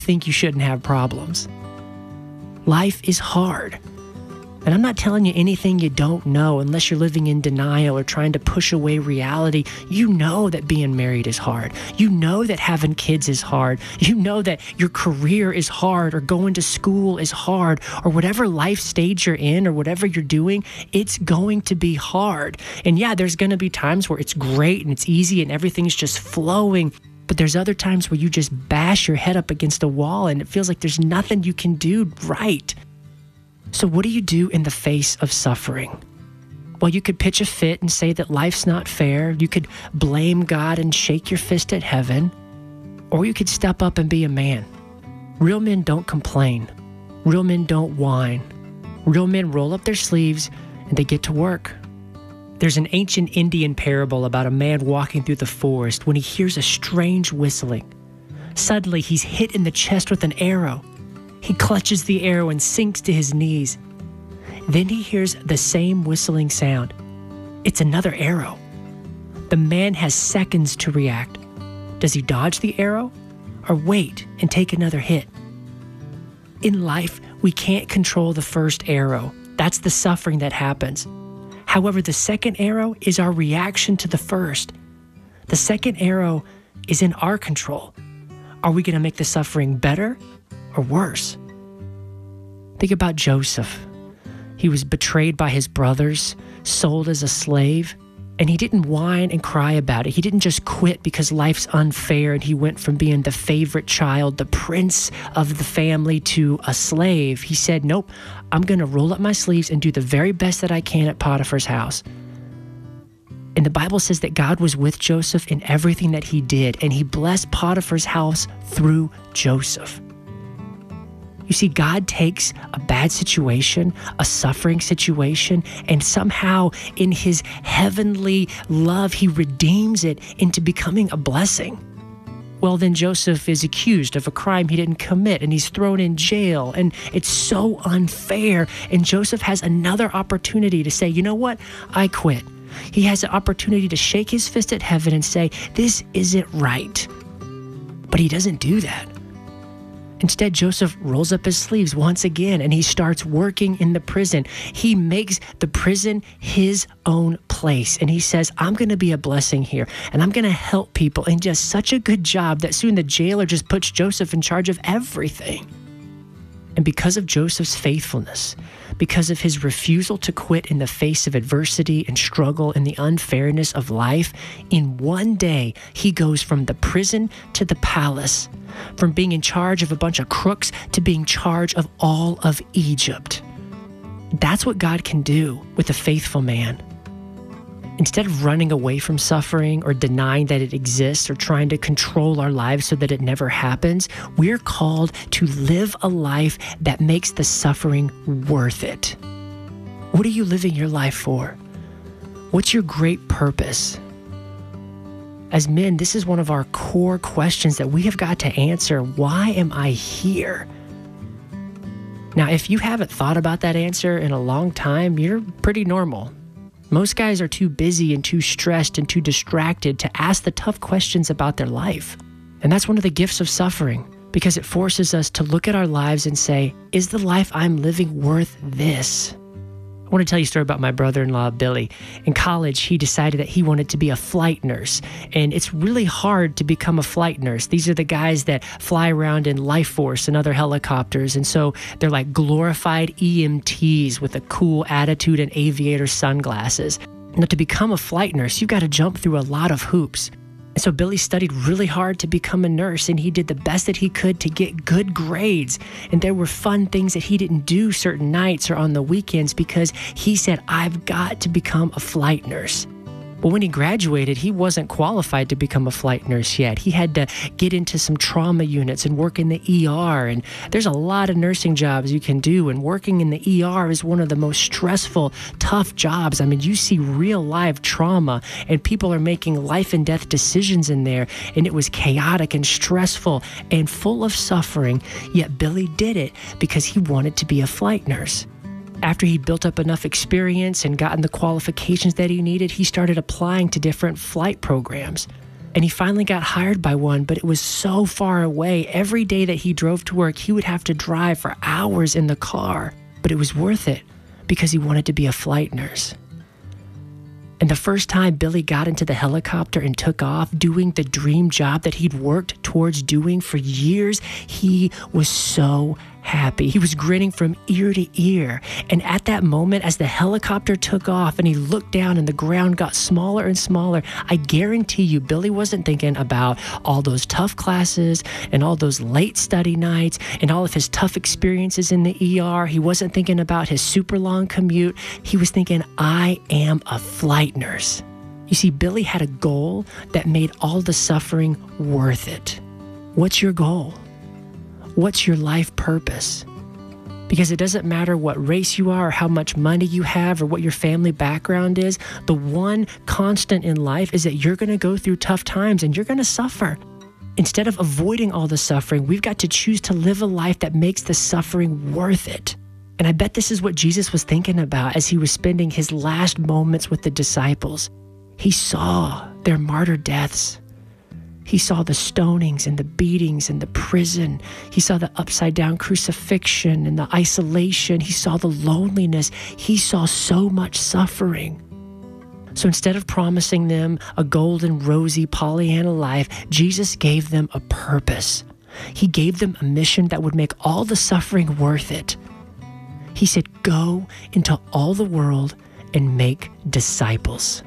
think you shouldn't have problems. Life is hard. And I'm not telling you anything you don't know unless you're living in denial or trying to push away reality. You know that being married is hard. You know that having kids is hard. You know that your career is hard, or going to school is hard, or whatever life stage you're in or whatever you're doing, it's going to be hard. And yeah, there's going to be times where it's great and it's easy and everything's just flowing. But there's other times where you just bash your head up against a wall and it feels like there's nothing you can do right. So what do you do in the face of suffering? Well, you could pitch a fit and say that life's not fair. You could blame God and shake your fist at heaven. Or you could step up and be a man. Real men don't complain. Real men don't whine. Real men roll up their sleeves and they get to work. There's an ancient Indian parable about a man walking through the forest when he hears a strange whistling. Suddenly, he's hit in the chest with an arrow. He clutches the arrow and sinks to his knees. Then he hears the same whistling sound. It's another arrow. The man has seconds to react. Does he dodge the arrow or wait and take another hit? In life, we can't control the first arrow. That's the suffering that happens. However, the second arrow is our reaction to the first. The second arrow is in our control. Are we going to make the suffering better or worse? Think about Joseph. He was betrayed by his brothers, sold as a slave, and he didn't whine and cry about it. He didn't just quit because life's unfair and he went from being the favorite child, the prince of the family, to a slave. He said, nope, I'm going to roll up my sleeves and do the very best that I can at Potiphar's house. And the Bible says that God was with Joseph in everything that he did, and he blessed Potiphar's house through Joseph. You see, God takes a bad situation, a suffering situation, and somehow in his heavenly love, he redeems it into becoming a blessing. Well, then Joseph is accused of a crime he didn't commit, and he's thrown in jail, and it's so unfair. And Joseph has another opportunity to say, you know what? I quit. He has the opportunity to shake his fist at heaven and say, this isn't right. But he doesn't do that. Instead, Joseph rolls up his sleeves once again and he starts working in the prison. He makes the prison his own place. And he says, I'm going to be a blessing here and I'm going to help people. And just such a good job that soon the jailer just puts Joseph in charge of everything. And because of Joseph's faithfulness, because of his refusal to quit in the face of adversity and struggle and the unfairness of life, in one day, he goes from the prison to the palace, from being in charge of a bunch of crooks to being in charge of all of Egypt. That's what God can do with a faithful man. Instead of running away from suffering or denying that it exists or trying to control our lives so that it never happens, we're called to live a life that makes the suffering worth it. What are you living your life for? What's your great purpose? As men, this is one of our core questions that we have got to answer. Why am I here? Now, if you haven't thought about that answer in a long time, you're pretty normal. Most guys are too busy and too stressed and too distracted to ask the tough questions about their life. And that's one of the gifts of suffering, because it forces us to look at our lives and say, is the life I'm living worth this? I want to tell you a story about my brother-in-law, Billy. In college, he decided that he wanted to be a flight nurse. And it's really hard to become a flight nurse. These are the guys that fly around in Life Force and other helicopters. And so they're like glorified EMTs with a cool attitude and aviator sunglasses. Now, to become a flight nurse, you've got to jump through a lot of hoops. And so Billy studied really hard to become a nurse, and he did the best that he could to get good grades. And there were fun things that he didn't do certain nights or on the weekends because he said, I've got to become a flight nurse. But when he graduated, he wasn't qualified to become a flight nurse yet. He had to get into some trauma units and work in the ER. And there's a lot of nursing jobs you can do. And working in the ER is one of the most stressful, tough jobs. I mean, you see real live trauma and people are making life and death decisions in there. And it was chaotic and stressful and full of suffering. Yet Billy did it because he wanted to be a flight nurse. After he built up enough experience and gotten the qualifications that he needed, he started applying to different flight programs. And he finally got hired by one, but it was so far away. Every day that he drove to work, he would have to drive for hours in the car. But it was worth it because he wanted to be a flight nurse. And the first time Billy got into the helicopter and took off, doing the dream job that he'd worked towards doing for years, he was so happy. He was grinning from ear to ear. And at that moment, as the helicopter took off and he looked down and the ground got smaller and smaller, I guarantee you, Billy wasn't thinking about all those tough classes and all those late study nights and all of his tough experiences in the ER. He wasn't thinking about his super long commute. He was thinking, I am a flight nurse. You see, Billy had a goal that made all the suffering worth it. What's your goal? What's your life purpose? Because it doesn't matter what race you are or how much money you have or what your family background is. The one constant in life is that you're going to go through tough times and you're going to suffer. Instead of avoiding all the suffering, we've got to choose to live a life that makes the suffering worth it. And I bet this is what Jesus was thinking about as he was spending his last moments with the disciples. He saw their martyr deaths. He saw the stonings and the beatings and the prison. He saw the upside down crucifixion and the isolation. He saw the loneliness. He saw so much suffering. So instead of promising them a golden, rosy Pollyanna life, Jesus gave them a purpose. He gave them a mission that would make all the suffering worth it. He said, go into all the world and make disciples.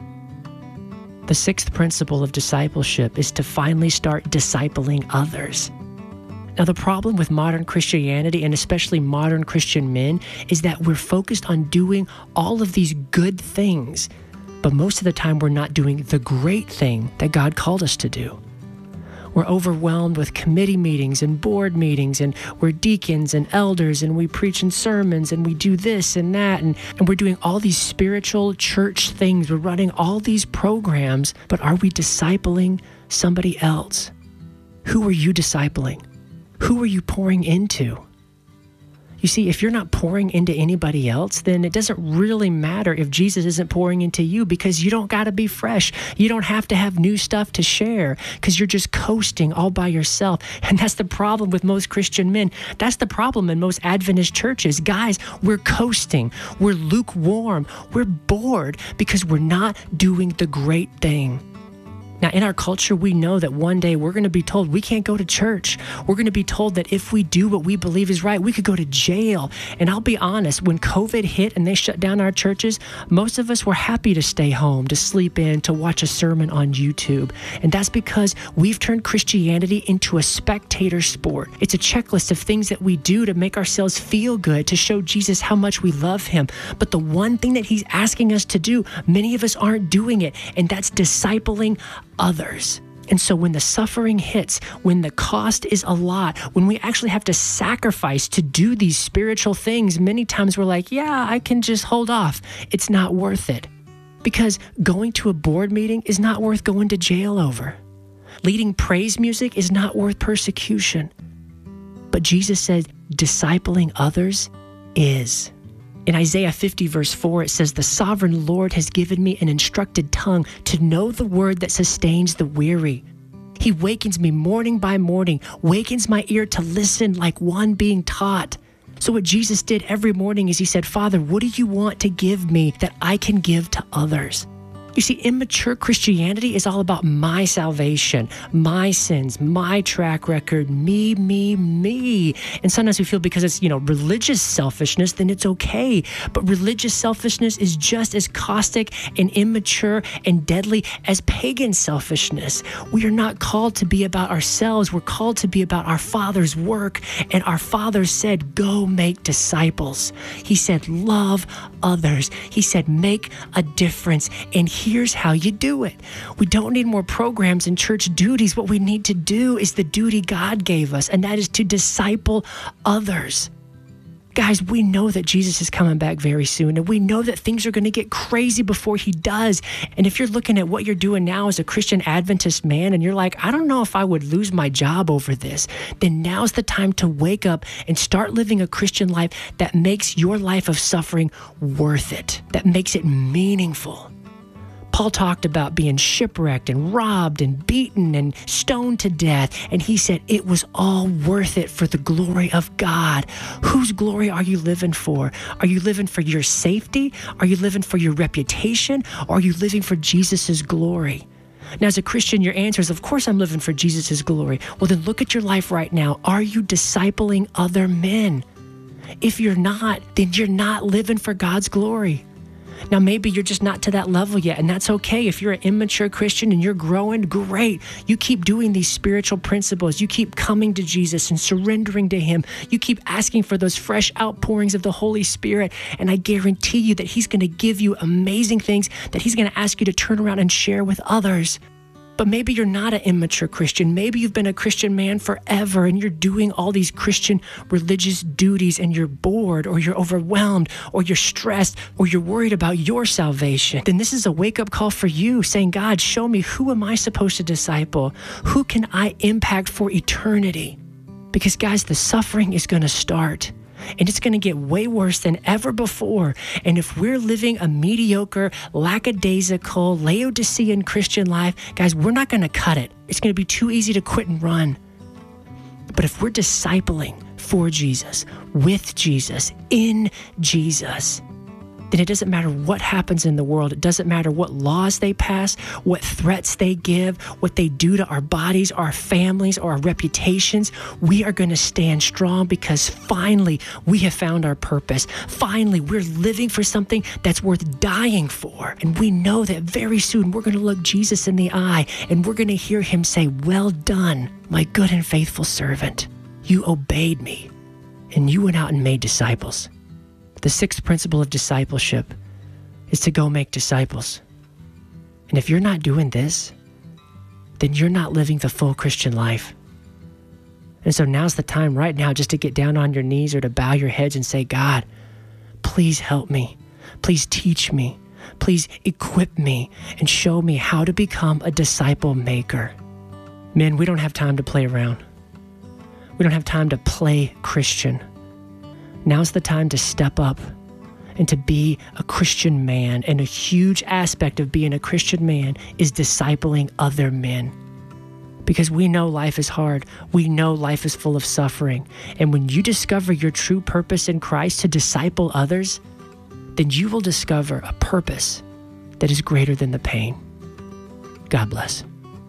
The sixth principle of discipleship is to finally start discipling others. Now, the problem with modern Christianity, and especially modern Christian men, is that we're focused on doing all of these good things, but most of the time we're not doing the great thing that God called us to do. We're overwhelmed with committee meetings and board meetings, and we're deacons and elders, and we preach in sermons, and we do this and that, and we're doing all these spiritual church things. We're running all these programs, but are we discipling somebody else? Who are you discipling? Who are you pouring into? You see, if you're not pouring into anybody else, then it doesn't really matter if Jesus isn't pouring into you, because you don't got to be fresh. You don't have to have new stuff to share because you're just coasting all by yourself. And that's the problem with most Christian men. That's the problem in most Adventist churches. Guys, we're coasting. We're lukewarm. We're bored because we're not doing the great thing. Now, in our culture, we know that one day we're going to be told we can't go to church. We're going to be told that if we do what we believe is right, we could go to jail. And I'll be honest, when COVID hit and they shut down our churches, most of us were happy to stay home, to sleep in, to watch a sermon on YouTube. And that's because we've turned Christianity into a spectator sport. It's a checklist of things that we do to make ourselves feel good, to show Jesus how much we love him. But the one thing that he's asking us to do, many of us aren't doing it, and that's discipling others. And so when the suffering hits, when the cost is a lot, when we actually have to sacrifice to do these spiritual things, many times we're like, yeah, I can just hold off. It's not worth it. Because going to a board meeting is not worth going to jail over. Leading praise music is not worth persecution. But Jesus said, discipling others is. In Isaiah 50 verse 4, it says, the sovereign Lord has given me an instructed tongue to know the word that sustains the weary. He wakens me morning by morning, wakens my ear to listen like one being taught. So what Jesus did every morning is he said, Father, what do you want to give me that I can give to others? You see, immature Christianity is all about my salvation, my sins, my track record, me. And sometimes we feel because it's, religious selfishness, then it's okay. But religious selfishness is just as caustic and immature and deadly as pagan selfishness. We are not called to be about ourselves. We're called to be about our Father's work. And our Father said, go make disciples. He said, love others. He said, make a difference. And here's how you do it. We don't need more programs and church duties. What we need to do is the duty God gave us, and that is to disciple others. Guys, we know that Jesus is coming back very soon, and we know that things are going to get crazy before he does. And if you're looking at what you're doing now as a Christian Adventist man, and you're like, I don't know if I would lose my job over this, then now's the time to wake up and start living a Christian life that makes your life of suffering worth it, that makes it meaningful. Paul talked about being shipwrecked and robbed and beaten and stoned to death. And he said it was all worth it for the glory of God. Whose glory are you living for? Are you living for your safety? Are you living for your reputation? Or are you living for Jesus' glory? Now, as a Christian, your answer is, of course, I'm living for Jesus' glory. Well, then look at your life right now. Are you discipling other men? If you're not, then you're not living for God's glory. Now, maybe you're just not to that level yet, and that's okay. If you're an immature Christian and you're growing, great. You keep doing these spiritual principles. You keep coming to Jesus and surrendering to Him. You keep asking for those fresh outpourings of the Holy Spirit, and I guarantee you that He's going to give you amazing things that He's going to ask you to turn around and share with others. But maybe you're not an immature Christian. Maybe you've been a Christian man forever and you're doing all these Christian religious duties and you're bored or you're overwhelmed or you're stressed or you're worried about your salvation. Then this is a wake-up call for you saying, God, show me, who am I supposed to disciple? Who can I impact for eternity? Because guys, the suffering is going to start. And it's going to get way worse than ever before. And if we're living a mediocre, lackadaisical, Laodicean Christian life, guys, we're not going to cut it. It's going to be too easy to quit and run. But if we're discipling for Jesus, with Jesus, in Jesus, then it doesn't matter what happens in the world. It doesn't matter what laws they pass, what threats they give, what they do to our bodies, our families, or our reputations. We are going to stand strong because finally we have found our purpose. Finally, we're living for something that's worth dying for. And we know that very soon we're going to look Jesus in the eye and we're going to hear Him say, "Well done, my good and faithful servant. You obeyed me and you went out and made disciples." The sixth principle of discipleship is to go make disciples. And if you're not doing this, then you're not living the full Christian life. And so now's the time right now just to get down on your knees or to bow your heads and say, God, please help me. Please teach me. Please equip me and show me how to become a disciple maker. Men, we don't have time to play around. We don't have time to play Christian. Now's the time to step up and to be a Christian man. And a huge aspect of being a Christian man is discipling other men. Because we know life is hard. We know life is full of suffering. And when you discover your true purpose in Christ to disciple others, then you will discover a purpose that is greater than the pain. God bless.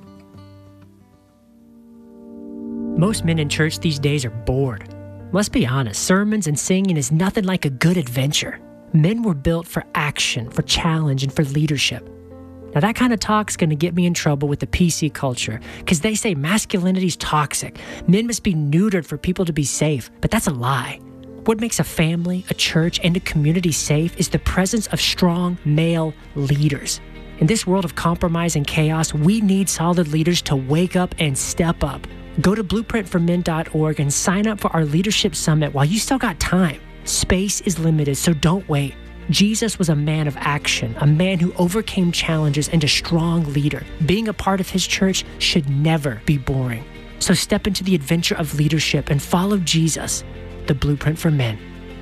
Most men in church these days are bored. Let's be honest, sermons and singing is nothing like a good adventure. Men were built for action, for challenge, and for leadership. Now that kind of talk's going to get me in trouble with the PC culture because they say masculinity's toxic. Men must be neutered for people to be safe, but that's a lie. What makes a family, a church, and a community safe is the presence of strong male leaders. In this world of compromise and chaos, we need solid leaders to wake up and step up. Go to blueprintformen.org and sign up for our leadership summit while you still got time. Space is limited, so don't wait. Jesus was a man of action, a man who overcame challenges and a strong leader. Being a part of His church should never be boring. So step into the adventure of leadership and follow Jesus, the Blueprint for Men.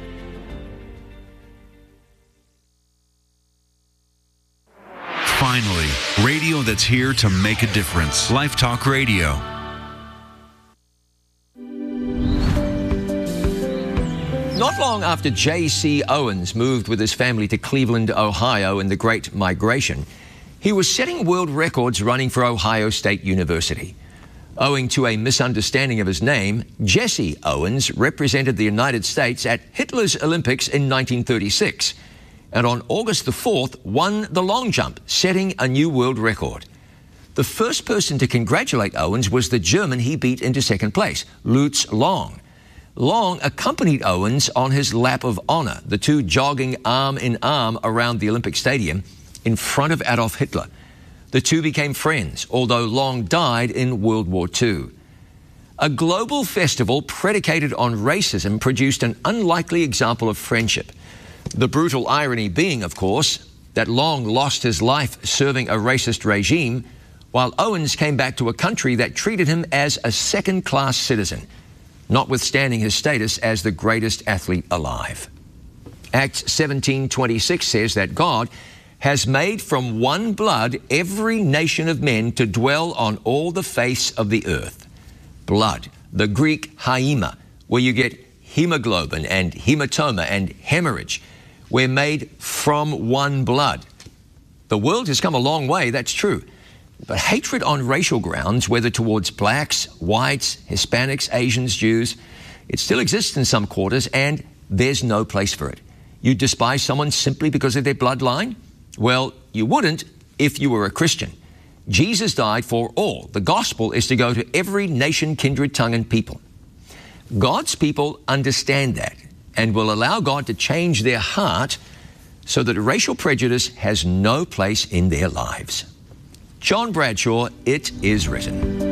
Finally, radio that's here to make a difference. Life Talk Radio. Not long after J.C. Owens moved with his family to Cleveland, Ohio in the Great Migration, he was setting world records running for Ohio State University. Owing to a misunderstanding of his name, Jesse Owens represented the United States at Hitler's Olympics in 1936, and on August the 4th won the long jump, setting a new world record. The first person to congratulate Owens was the German he beat into second place, Lutz Long. Long accompanied Owens on his lap of honor, the two jogging arm in arm around the Olympic Stadium in front of Adolf Hitler. The two became friends, although Long died in World War II. A global festival predicated on racism produced an unlikely example of friendship. The brutal irony being, of course, that Long lost his life serving a racist regime, while Owens came back to a country that treated him as a second-class citizen, notwithstanding his status as the greatest athlete alive. Acts 17:26 says that God has made from one blood every nation of men to dwell on all the face of the earth. Blood, the Greek haima, where you get hemoglobin and hematoma and hemorrhage. We're made from one blood. The world has come a long way, that's true. But hatred on racial grounds, whether towards blacks, whites, Hispanics, Asians, Jews, it still exists in some quarters, and there's no place for it. You despise someone simply because of their bloodline? Well, you wouldn't if you were a Christian. Jesus died for all. The gospel is to go to every nation, kindred, tongue, and people. God's people understand that and will allow God to change their heart so that racial prejudice has no place in their lives. John Bradshaw, It Is Written.